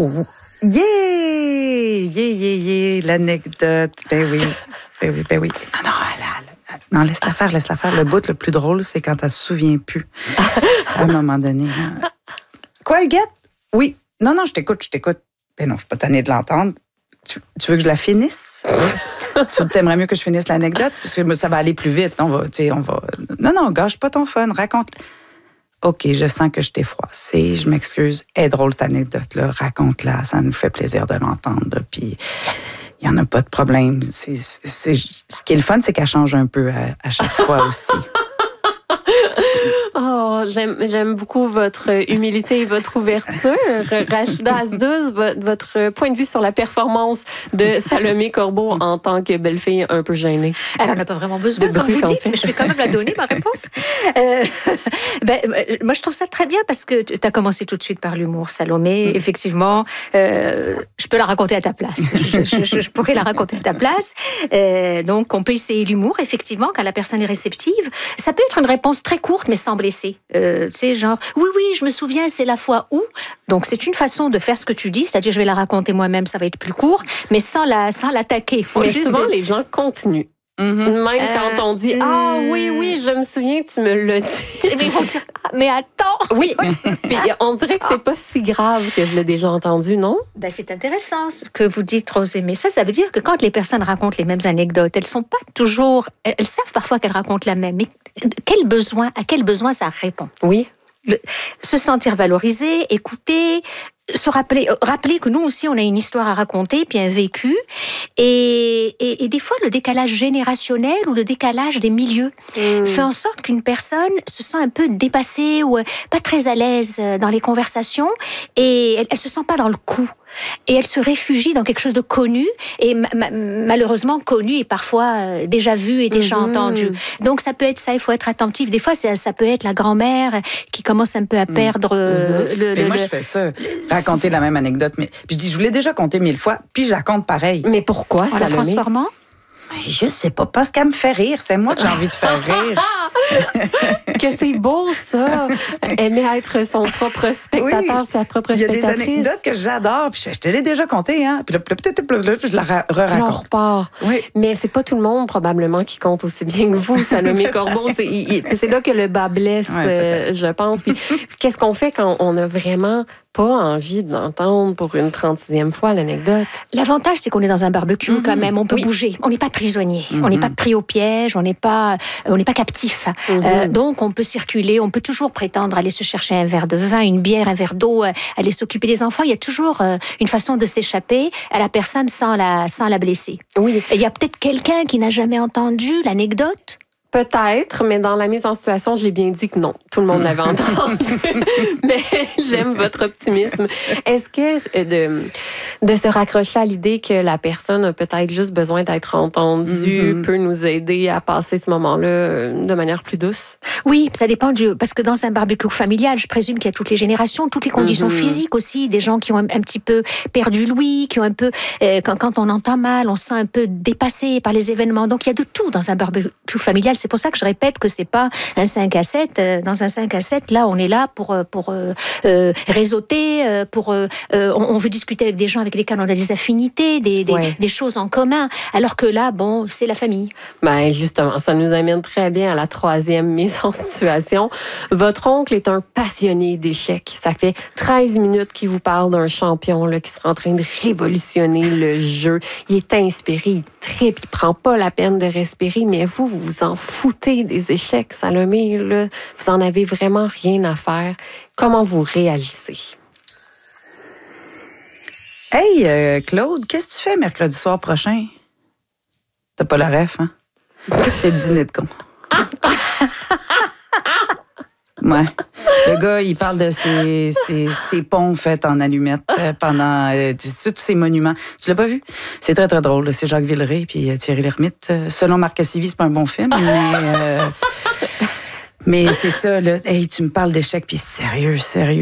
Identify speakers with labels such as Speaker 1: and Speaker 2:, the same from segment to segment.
Speaker 1: Oh! Yeah! L'anecdote. Ben oui. Non, laisse-la faire. Le bout le plus drôle, c'est quand elle se souvient plus. À un moment donné. Hein. Quoi, Huguette? Oui. Non, je t'écoute. Ben non, je suis pas tannée de l'entendre. Tu veux que je la finisse? Tu t'aimerais mieux que je finisse l'anecdote? Parce que ça va aller plus vite. On va... Non, gâche pas ton fun. Raconte. OK, je sens que je t'ai froissée. Je m'excuse. Elle est drôle, cette anecdote-là. Raconte-la. Ça nous fait plaisir de l'entendre. Puis, il n'y en a pas de problème. Ce qui est le fun, c'est qu'elle change un peu à chaque fois aussi.
Speaker 2: Oh, j'aime beaucoup votre humilité et votre ouverture. Rachida Asdouz, votre point de vue sur la performance de Salomé Corbeau en tant que belle-fille un peu gênée.
Speaker 3: Elle n'en a pas vraiment besoin, comme vous dites, mais je vais quand même la donner, ma réponse. Moi, je trouve ça très bien parce que tu as commencé tout de suite par l'humour, Salomé. Effectivement, je peux la raconter à ta place. Je pourrais la raconter à ta place. Donc, on peut essayer l'humour, effectivement, quand la personne est réceptive. Ça peut être une réponse très courte, mais sans blesser. Tu sais, genre, oui, je me souviens, c'est la fois où. Donc, c'est une façon de faire ce que tu dis, c'est-à-dire, je vais la raconter moi-même, ça va être plus court, mais sans l'attaquer.
Speaker 2: Mais souvent, les gens continuent. Même quand on dit « Ah oui, je me souviens que tu me l'as dit. »
Speaker 3: Mais ils vont dire « Mais attends! »
Speaker 2: Oui, puis on dirait que c'est pas si grave que je l'ai déjà entendu, non?
Speaker 3: Ben, c'est intéressant ce que vous dites, Rosemée. Ça veut dire que quand les personnes racontent les mêmes anecdotes, elles sont pas toujours... Elles savent parfois qu'elles racontent la même, mais à quel besoin ça répond?
Speaker 2: Oui.
Speaker 3: Se sentir valorisé, écouter... se rappeler que nous aussi, on a une histoire à raconter, puis un vécu. Et des fois, le décalage générationnel ou le décalage des milieux fait en sorte qu'une personne se sent un peu dépassée ou pas très à l'aise dans les conversations et elle se sent pas dans le coup. Et elle se réfugie dans quelque chose de connu et malheureusement connu et parfois déjà vu et déjà entendu. Donc ça peut être ça, il faut être attentif. Des fois, ça peut être la grand-mère qui commence un peu à perdre
Speaker 1: moi, je fais ça. Raconter la même anecdote. Mais puis je dis, je vous l'ai déjà conté 1000 fois, puis je la compte pareil.
Speaker 2: Mais pourquoi,
Speaker 3: en la transformant?
Speaker 1: Je sais pas, parce qu'elle me fait rire. C'est moi que j'ai envie de faire rire.
Speaker 2: Que c'est beau, ça. Aimer être son propre spectateur, sa propre spectatrice.
Speaker 1: Il y a des anecdotes que j'adore. Puis je te l'ai déjà contée, hein. Puis je la re-raconte.
Speaker 2: On repart. Oui. Mais c'est pas tout le monde, probablement, qui compte aussi bien que vous, Salomé Corbeau. C'est là que le bas blesse, je pense. Puis qu'est-ce qu'on fait quand on a vraiment pas envie d'entendre pour une 30e fois l'anecdote?
Speaker 3: L'avantage, c'est qu'on est dans un barbecue quand même. On peut bouger. On n'est pas prisonnier. On n'est pas pris au piège. On n'est pas captif. Donc, on peut circuler. On peut toujours prétendre aller se chercher un verre de vin, une bière, un verre d'eau, aller s'occuper des enfants. Il y a toujours une façon de s'échapper à la personne sans la blesser.
Speaker 2: Oui.
Speaker 3: Il y a peut-être quelqu'un qui n'a jamais entendu l'anecdote.
Speaker 2: Peut-être, mais dans la mise en situation, j'ai bien dit que non. Tout le monde l'avait entendu. Mais j'aime votre optimisme. Est-ce que de se raccrocher à l'idée que la personne a peut-être juste besoin d'être entendue peut nous aider à passer ce moment-là de manière plus douce? Oui,
Speaker 3: ça dépend parce que dans un barbecue familial, je présume qu'il y a toutes les générations, toutes les conditions physiques aussi, des gens qui ont un petit peu perdu l'ouïe, qui ont un peu, quand on entend mal, on se sent un peu dépassé par les événements. Donc, il y a de tout dans un barbecue familial. C'est pour ça que je répète que c'est pas un 5 à 7. Dans un 5 à 7, là, on est là pour réseauter, on veut discuter avec des gens avec lesquels on a des affinités, des choses en commun. Alors que là, bon, c'est la famille.
Speaker 2: Ben justement, ça nous amène très bien à la 3e mise en situation. Votre oncle est un passionné d'échecs. Ça fait 13 minutes qu'il vous parle d'un champion là, qui sera en train de révolutionner le jeu. Il est inspiré, il tripe, il prend pas la peine de respirer, mais vous vous en foutez des échecs, Salomé. Là, vous en avez vraiment rien à faire. Comment vous réagissez?
Speaker 1: Hey, Claude, qu'est-ce que tu fais mercredi soir prochain? T'as pas la ref, hein? C'est le dîner de con. Ouais. Le gars, il parle de ses ponts faits en allumettes pendant tous ces monuments. Tu l'as pas vu? C'est très, très drôle. C'est Jacques Villeray puis Thierry Lhermitte. Selon Marc Cassivi, c'est pas un bon film, mais c'est ça, là. Hey, tu me parles d'échecs, puis sérieux.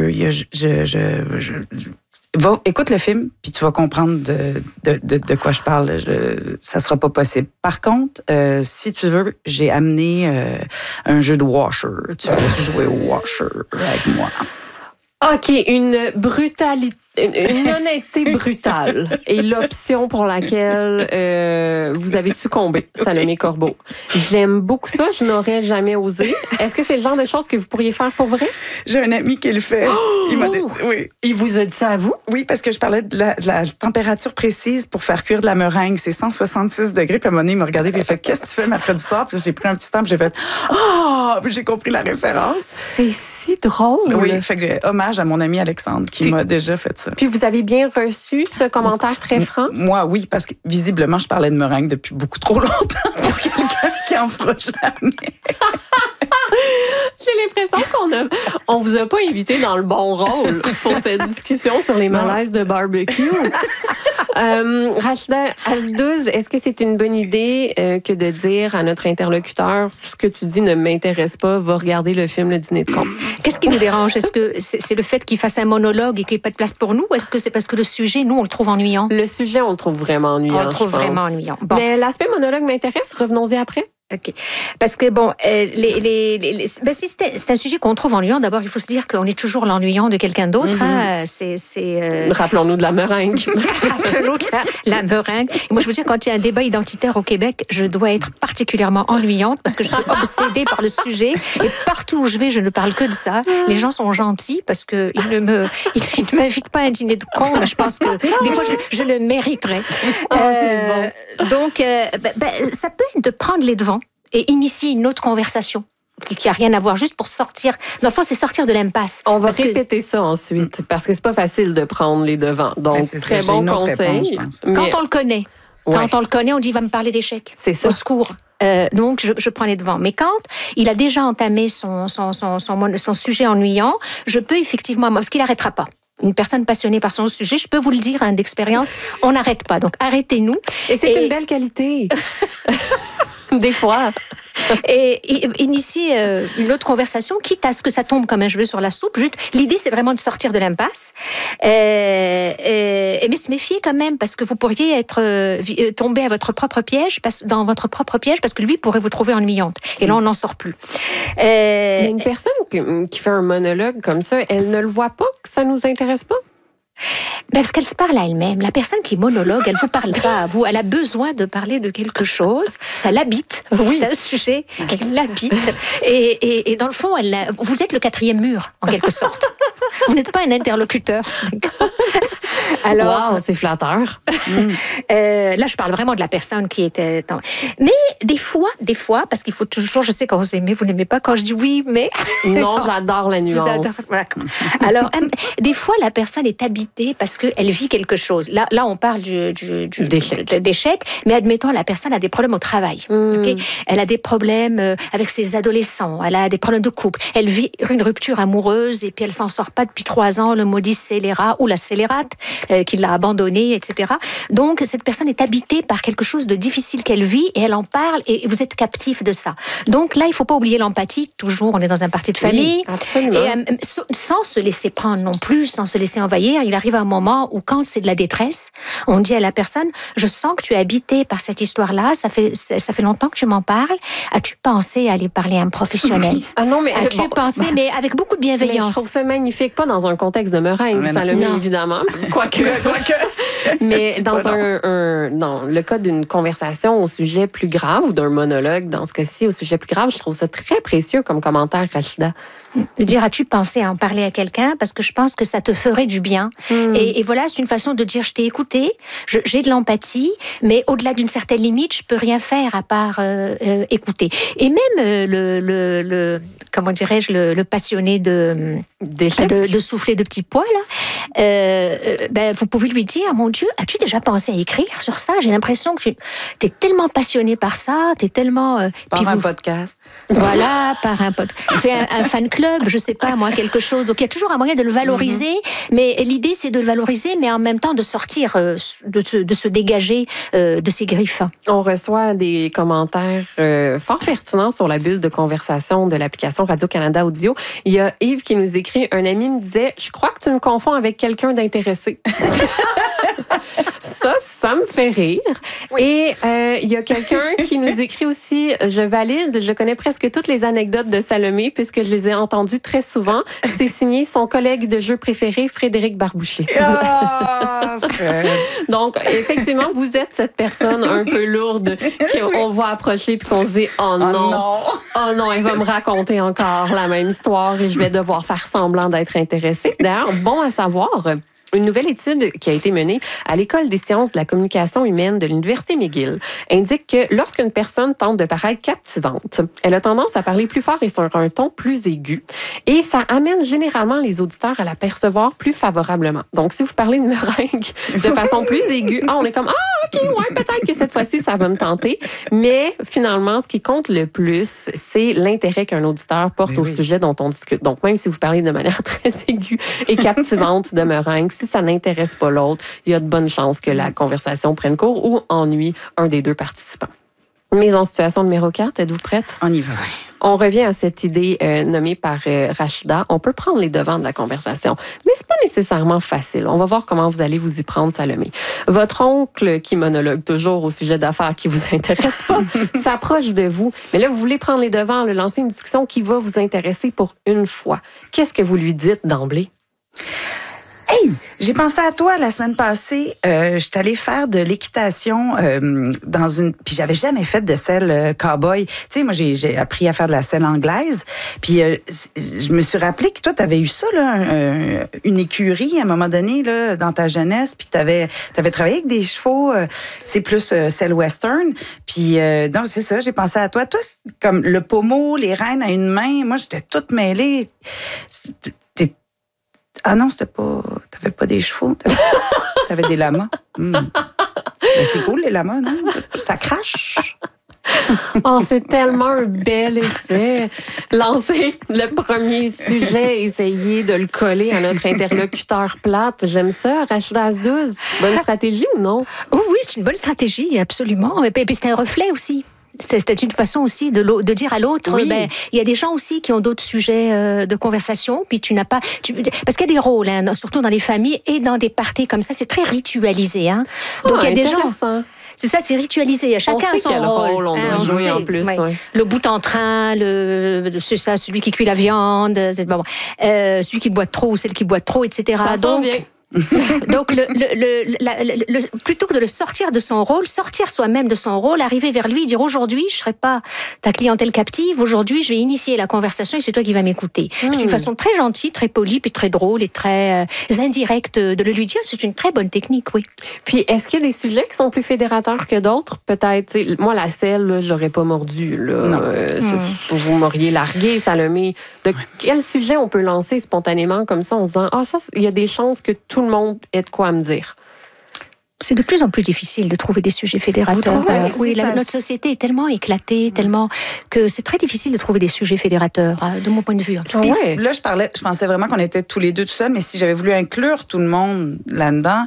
Speaker 1: Écoute le film, puis tu vas comprendre de quoi je parle. Ça sera pas possible. Par contre, si tu veux, j'ai amené un jeu de Washer. Tu veux jouer au Washer avec moi?
Speaker 2: OK, une brutalité Une honnêteté brutale est l'option pour laquelle vous avez succombé, Salomé Corbeau. J'aime beaucoup ça, je n'aurais jamais osé. Est-ce que c'est le genre de choses que vous pourriez faire pour vrai?
Speaker 1: J'ai un ami qui le fait. Oui.
Speaker 2: Il vous a dit ça à vous?
Speaker 1: Oui, parce que je parlais de la température précise pour faire cuire de la meringue. C'est 166 degrés. Puis à un moment donné, il m'a regardé et il a fait « Qu'est-ce que tu fais mercredi soir? » Puis j'ai pris un petit temps puis j'ai fait « Ah! » Puis j'ai compris la référence.
Speaker 2: C'est si drôle.
Speaker 1: Oui, fait que hommage à mon ami Alexandre qui m'a déjà fait ça.
Speaker 2: Puis vous avez bien reçu ce commentaire très franc?
Speaker 1: Moi, oui, parce que visiblement, je parlais de meringue depuis beaucoup trop longtemps pour quelqu'un qui en fera jamais.
Speaker 2: J'ai l'impression qu'on vous a pas invité dans le bon rôle pour cette discussion sur les malaises de barbecue. Rachida Azdouz, est-ce que c'est une bonne idée que de dire à notre interlocuteur ce que tu dis ne m'intéresse pas, va regarder le film Le Dîner de con?
Speaker 3: Qu'est-ce qui vous dérange? Est-ce que c'est le fait qu'il fasse un monologue et qu'il n'y ait pas de place pour nous? Ou est-ce que c'est parce que le sujet, nous, on le trouve ennuyant?
Speaker 2: Le sujet, on le trouve vraiment ennuyant.
Speaker 3: On le trouve vraiment ennuyant. Bon.
Speaker 2: Mais l'aspect monologue m'intéresse. Revenons-y après.
Speaker 3: OK. Parce que, bon, si c'est un sujet qu'on trouve ennuyant, d'abord, il faut se dire qu'on est toujours l'ennuyant de quelqu'un d'autre.
Speaker 2: Rappelons-nous de la meringue.
Speaker 3: Rappelons-nous de la meringue. Et moi, je veux dire, quand il y a un débat identitaire au Québec, je dois être particulièrement ennuyante parce que je suis obsédée par le sujet. Et partout où je vais, je ne parle que de ça. Les gens sont gentils parce qu'ils ne m'invitent pas à un dîner de con. Je pense que des fois, je le mériterais. Donc, ça peut être de prendre les devants et initier une autre conversation qui n'a rien à voir, juste pour sortir. Dans le fond, c'est sortir de l'impasse.
Speaker 2: On va répéter ça ensuite, parce que c'est pas facile de prendre les devants. Donc, très bon conseil.
Speaker 3: Quand on le connaît, on dit, il va me parler d'échecs.
Speaker 2: C'est ça.
Speaker 3: Au secours. Donc, je prends les devants. Mais quand il a déjà entamé son sujet ennuyant, je peux effectivement, parce qu'il n'arrêtera pas. Une personne passionnée par son sujet, je peux vous le dire, d'expérience, on n'arrête pas. Donc, arrêtez-nous.
Speaker 2: Et c'est une belle qualité. Des fois.
Speaker 3: Et initier une autre conversation, quitte à ce que ça tombe comme un cheveu sur la soupe. Juste, l'idée, c'est vraiment de sortir de l'impasse. Mais se méfier quand même, parce que vous pourriez tomber à votre propre piège, dans votre propre piège, parce que lui pourrait vous trouver ennuyante. Et là, on n'en sort plus.
Speaker 2: Mais une personne qui fait un monologue comme ça, elle ne le voit pas que ça nous intéresse pas?
Speaker 3: Parce qu'elle se parle à elle-même. La personne qui monologue, elle ne vous parle pas à vous. Elle a besoin de parler de quelque chose. Ça l'habite. Oui. C'est un sujet qui l'habite. Et dans le fond, vous êtes le quatrième mur, en quelque sorte. Vous n'êtes pas un interlocuteur.
Speaker 2: Alors, wow, c'est flatteur.
Speaker 3: Là, je parle vraiment de la personne qui était... Mais des fois, parce qu'il faut toujours... Je sais quand vous aimez, vous n'aimez pas quand je dis oui, mais...
Speaker 2: Non, j'adore la nuance.
Speaker 3: Alors, des fois, la personne est habitée parce qu'elle vit quelque chose. Là, on parle d'échec, mais admettons, la personne a des problèmes au travail. Okay? Elle a des problèmes avec ses adolescents, elle a des problèmes de couple, elle vit une rupture amoureuse et puis elle s'en sort pas depuis 3 ans, le maudit scélérat ou la scélérate qui l'a abandonnée, etc. Donc, cette personne est habitée par quelque chose de difficile qu'elle vit et elle en parle et vous êtes captif de ça. Donc là, il faut pas oublier l'empathie. Toujours, on est dans un parti de famille.
Speaker 2: Oui, absolument.
Speaker 3: Et sans se laisser prendre non plus, sans se laisser envahir, il arrive un moment où quand c'est de la détresse, on dit à la personne, je sens que tu es habité par cette histoire-là, ça fait longtemps que tu m'en parles. As-tu pensé à aller parler à un professionnel?
Speaker 2: Ah non, mais
Speaker 3: as-tu pensé, mais avec beaucoup de bienveillance.
Speaker 2: Mais je trouve ça magnifique, pas dans un contexte de meringue, ça le met évidemment. Quoique. Mais dans le cas d'une conversation au sujet plus grave ou d'un monologue, dans ce cas-ci, au sujet plus grave, je trouve ça très précieux comme commentaire, Rachida.
Speaker 3: De dire, as-tu pensé à en parler à quelqu'un? Parce que je pense que ça te ferait du bien. Et voilà, c'est une façon de dire, je t'ai écouté, j'ai de l'empathie, mais au-delà d'une certaine limite, je peux rien faire à part écouter. Et même comment dirais-je, le passionné de souffler de petits pois, là, vous pouvez lui dire, mon Dieu, as-tu déjà pensé à écrire sur ça? J'ai l'impression que tu es tellement passionné par ça, tu es tellement...
Speaker 1: par un podcast.
Speaker 3: Voilà, par un podcast. Fais un fan club, je sais pas, moi, quelque chose. Donc, il y a toujours un moyen de le valoriser, mais l'idée, c'est de le valoriser, mais en même temps de sortir, de se dégager de ses griffes.
Speaker 2: On reçoit des commentaires fort pertinents sur la bulle de conversation de l'application Radio-Canada Audio. Il y a Yves qui nous écrit, un ami me disait, je crois que tu me confonds avec quelqu'un d'intéressé. Ça, Ça me fait rire.
Speaker 3: Oui.
Speaker 2: Et il y a quelqu'un qui nous écrit aussi, je valide, je connais presque toutes les anecdotes de Salomé puisque je les ai entendues très souvent. C'est signé son collègue de jeu préféré, Frédéric Barboucher. Donc, effectivement, vous êtes cette personne un peu lourde qu'on voit approcher puis qu'on se dit, oh non, elle va me raconter encore la même histoire et je vais devoir faire semblant d'être intéressée. D'ailleurs, bon à savoir, une nouvelle étude qui a été menée à l'École des sciences de la communication humaine de l'Université McGill indique que lorsqu'une personne tente de paraître captivante, elle a tendance à parler plus fort et sur un ton plus aigu. Et ça amène généralement les auditeurs à la percevoir plus favorablement. Donc, si vous parlez de meringue de façon plus aiguë, on est comme, OK, ouais, peut-être que cette fois-ci, ça va me tenter. Mais finalement, ce qui compte le plus, c'est l'intérêt qu'un auditeur porte au sujet dont on discute. Donc, même si vous parlez de manière très aiguë et captivante de meringue, si ça n'intéresse pas l'autre, il y a de bonnes chances que la conversation prenne cours ou ennuie un des deux participants. Mise en situation numéro 4, êtes-vous prête?
Speaker 1: On y va.
Speaker 2: On revient à cette idée nommée par Rachida. On peut prendre les devants de la conversation, mais c'est pas nécessairement facile. On va voir comment vous allez vous y prendre, Salomé. Votre oncle, qui monologue toujours au sujet d'affaires qui vous intéressent pas, s'approche de vous. Mais là, vous voulez prendre les devants, lancer une discussion qui va vous intéresser pour une fois. Qu'est-ce que vous lui dites d'emblée?
Speaker 1: Hey, j'ai pensé à toi la semaine passée. Je suis allée faire de l'équitation dans une... Puis j'avais jamais fait de selle cow-boy. Tu sais, moi, j'ai appris à faire de la selle anglaise. Puis je me suis rappelé que toi, t'avais eu ça, là, une écurie à un moment donné, là, dans ta jeunesse. Puis que t'avais travaillé avec des chevaux, tu sais, plus selle western. Puis donc, c'est ça, j'ai pensé à toi. Toi, comme le pommeau, les rênes à une main, moi, j'étais toute mêlée. Ah non, t'avais pas des chevaux, t'avais des lamas. Ben, c'est cool, les lamas, non? Ça crache.
Speaker 2: Oh, c'est tellement un bel essai. Lancer le premier sujet, essayer de le coller à notre interlocuteur plate. J'aime ça. Rachida Azdouz, bonne stratégie ou non?
Speaker 3: Oh oui, c'est une bonne stratégie, absolument. Et puis c'est un reflet aussi. C'était une façon aussi de dire à l'autre,
Speaker 2: oui.
Speaker 3: Il y a des gens aussi qui ont d'autres sujets de conversation, puis tu n'as pas... parce qu'il y a des rôles, hein, surtout dans les familles et dans des parties comme ça, c'est très ritualisé. Hein. Donc il y a des gens... C'est ça, c'est ritualisé. Chacun a son rôle.
Speaker 2: On doit jouer en plus.
Speaker 3: Ouais. Le bout en train, c'est ça, celui qui cuit la viande, celui qui boit trop, celle qui boit trop, etc.
Speaker 2: Ça s'en vient.
Speaker 3: Donc, plutôt que de le sortir de son rôle, sortir soi-même de son rôle, arriver vers lui, dire aujourd'hui, je ne serai pas ta clientèle captive, aujourd'hui, je vais initier la conversation et c'est toi qui vas m'écouter. C'est une façon très gentille, très polie, puis très drôle et très indirecte de le lui dire. C'est une très bonne technique, oui.
Speaker 2: Puis, est-ce qu'il y a des sujets qui sont plus fédérateurs que d'autres? Peut-être, moi, la selle, j'aurais pas mordu. Là. Vous m'auriez largué, Salomé. De quel sujet on peut lancer spontanément comme ça en disant, ça, il y a des chances que tout le monde ait de quoi me dire?
Speaker 3: C'est de plus en plus difficile de trouver des sujets fédérateurs. Oui, notre société est tellement éclatée, tellement que c'est très difficile de trouver des sujets fédérateurs, de mon point de vue.
Speaker 1: Là, je pensais vraiment qu'on était tous les deux tout seuls, mais si j'avais voulu inclure tout le monde là-dedans,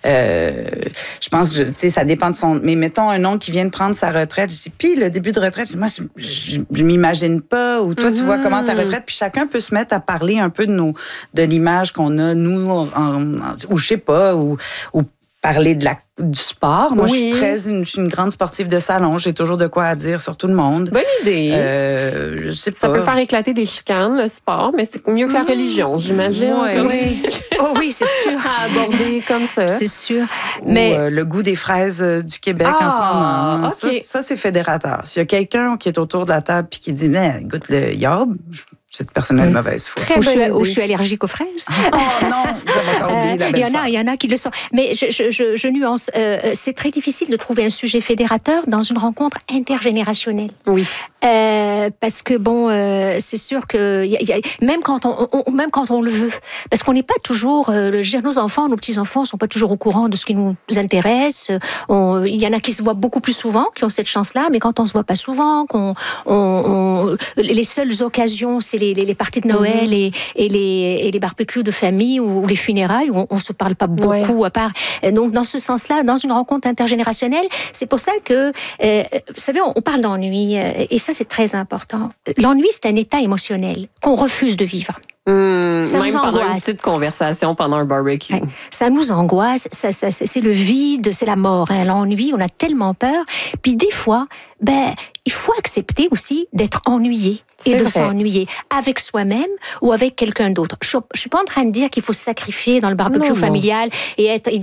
Speaker 1: je pense que, tu sais, ça dépend de son... Mais mettons un oncle qui vient de prendre sa retraite, je dis, puis le début de retraite, moi, je m'imagine pas, ou toi, tu vois comment ta retraite, puis chacun peut se mettre à parler un peu de l'image qu'on a, nous, ou je sais pas, ou parler du sport. Moi, je suis une grande sportive de salon. J'ai toujours de quoi à dire sur tout le monde.
Speaker 2: Bonne idée.
Speaker 1: Je sais pas.
Speaker 2: Ça peut faire éclater des chicanes, le sport, mais c'est mieux que la religion, j'imagine.
Speaker 3: Oui, c'est sûr.
Speaker 2: À aborder comme ça.
Speaker 3: C'est sûr.
Speaker 1: Mais le goût des fraises du Québec en ce moment. Okay. Ça, c'est fédérateur. S'il y a quelqu'un qui est autour de la table et qui dit, mais goûte le yob, cette personne a une mauvaise foi.
Speaker 3: Ou je suis allergique aux fraises.
Speaker 1: Oh non,
Speaker 3: il y en a qui le sont. Mais je nuance. C'est très difficile de trouver un sujet fédérateur dans une rencontre intergénérationnelle.
Speaker 2: Oui.
Speaker 3: Parce que c'est sûr que même quand on le veut, parce qu'on n'est pas toujours, nos enfants, nos petits-enfants sont pas toujours au courant de ce qui nous intéresse. Il y en a qui se voient beaucoup plus souvent, qui ont cette chance-là, mais quand on se voit pas souvent, les seules occasions, c'est les parties de Noël et les barbecues de famille ou les funérailles où on se parle pas beaucoup à part. Donc dans ce sens-là, dans une rencontre intergénérationnelle, c'est pour ça que vous savez, on parle d'ennui et ça c'est très important. L'ennui, c'est un état émotionnel qu'on refuse de vivre.
Speaker 2: Ça
Speaker 3: nous
Speaker 2: même pendant
Speaker 3: angoisse.
Speaker 2: une petite conversation, pendant un barbecue.
Speaker 3: Ouais. Ça nous angoisse, c'est le vide, c'est la mort. L'ennui, on a tellement peur. Puis des fois, il faut accepter aussi d'être ennuyé et de s'ennuyer avec soi-même ou avec quelqu'un d'autre. Je suis pas en train de dire qu'il faut se sacrifier dans le barbecue familial et